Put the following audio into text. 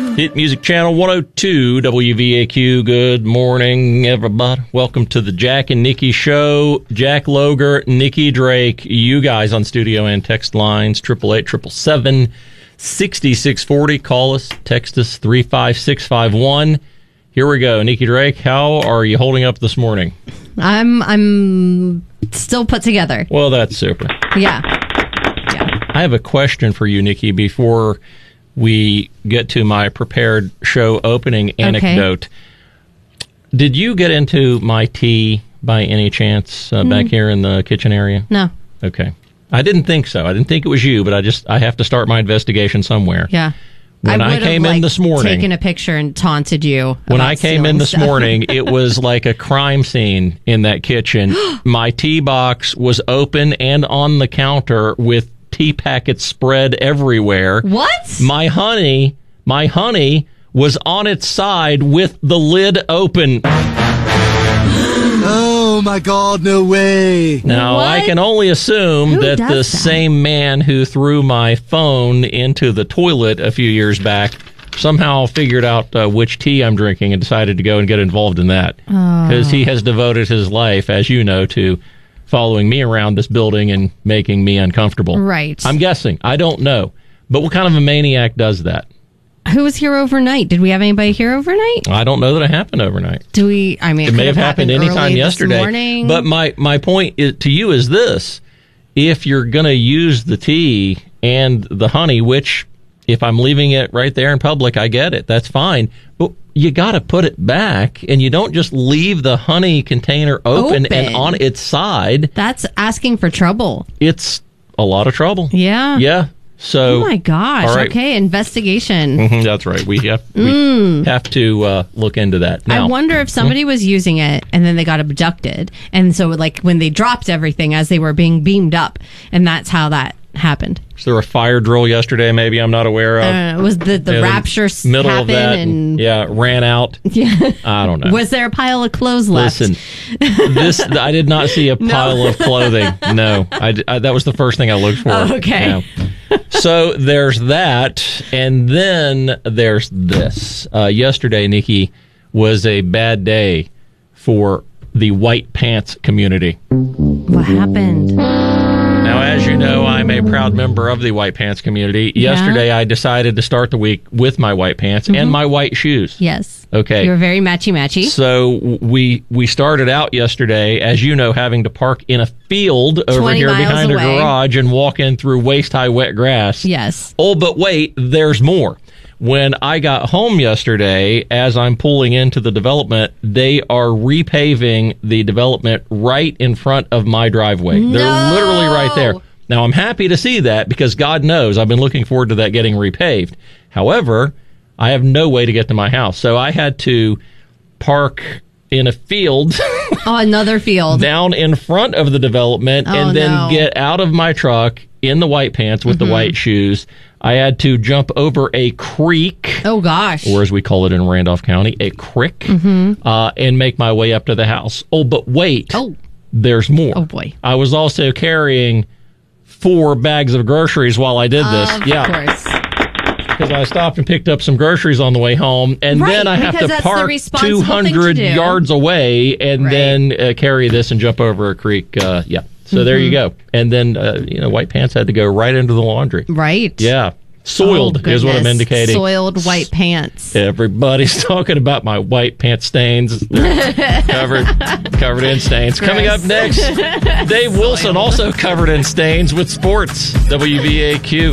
Hit Music Channel 102, WVAQ. Good morning, everybody. Welcome to the Jack and Nikki Show. Jack Loger, Nikki Drake, you guys on studio and text lines, 888-777-6640. Call us, text us, 35651. Here we go. Nikki Drake, how are you holding up this morning? I'm still put together. Well, that's super. Yeah. I have a question for you, Nikki, before we get to my prepared show opening anecdote. Okay. Did you get into my tea by any chance back here in the kitchen area? No. Okay. I didn't think so. I didn't think it was you, but I have to start my investigation somewhere. Yeah. When I came in this morning, taken a picture and taunted you. When I came in this morning, it was like a crime scene in that kitchen. My tea box was open and on the counter with tea packets spread everywhere. What? My honey was on its side with the lid open. Oh my God, no way. Now, what? I can only assume that the same man who threw my phone into the toilet a few years back somehow figured out which tea I'm drinking and decided to go and get involved in that. Because he has devoted his life, as you know, to following me around this building and making me uncomfortable. Right. I'm guessing. I don't know. But what kind of a maniac does that? Who was here overnight? Did we have anybody here overnight? I don't know that it happened overnight. It may have happened anytime yesterday. But my point to you is this. If you're going to use the tea and the honey, which if I'm leaving it right there in public, I get it. That's fine. But you got to put it back, and you don't just leave the honey container open and on its side. That's asking for trouble. It's a lot of trouble. Yeah. Yeah. So, oh my gosh! Right. Okay, investigation. That's right. We have to look into that. Now, I wonder if somebody was using it and then they got abducted, and so like when they dropped everything as they were being beamed up, and that's how that happened. Was there a fire drill yesterday? Maybe I'm not aware of. It was the rapture middle of that, and ran out. Yeah, I don't know. Was there a pile of clothes left? Listen, I did not see a pile of clothing. No, that was the first thing I looked for. Oh, okay. Yeah. So there's that, and then there's this. Yesterday, Nikki, was a bad day for the white pants community. What happened? Now, as you know, I'm a proud member of the white pants community. Yeah. Yesterday, I decided to start the week with my white pants and my white shoes. Yes. Okay. You were very matchy-matchy. So we started out yesterday, as you know, having to park in a field over here behind a garage and walk in through waist-high wet grass. Yes. Oh, but wait, there's more. When I got home yesterday, as I'm pulling into the development, they are repaving the development right in front of my driveway. No! They're literally right there. Now, I'm happy to see that because God knows I've been looking forward to that getting repaved. However, I have no way to get to my house. So I had to park in a field. Another field. Down in front of the development and then get out of my truck in the white pants with the white shoes. I had to jump over a creek. Oh, gosh. Or as we call it in Randolph County, a crick. And make my way up to the house. Oh, but wait. Oh. There's more. Oh, boy. I was also carrying 4 bags of groceries while I did this. Of course. Because I stopped and picked up some groceries on the way home, and then I have to park 200 yards away and then carry this and jump over a creek. So there you go. And then, white pants had to go right into the laundry. Right. Yeah. Soiled is what I'm indicating. Soiled white pants. Everybody's talking about my white pants stains. They're covered in stains. Gross. Coming up next, Dave Wilson also covered in stains with sports. WVAQ.